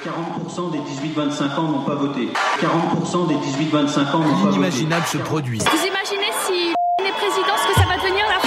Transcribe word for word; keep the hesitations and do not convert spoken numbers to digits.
quarante pour cent des dix-huit vingt-cinq ans n'ont pas voté. quarante pour cent des dix-huit vingt-cinq ans n'ont pas voté. L'inimaginable se produit. Vous imaginez si est président, ce que ça va devenir la